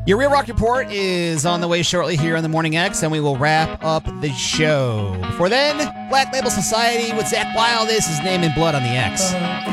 Your Real Rock Report is on the way shortly here on the Morning X, and we will wrap up the show. Before then, Black Label Society with Zakk Wylde. This is Name in Blood on the X.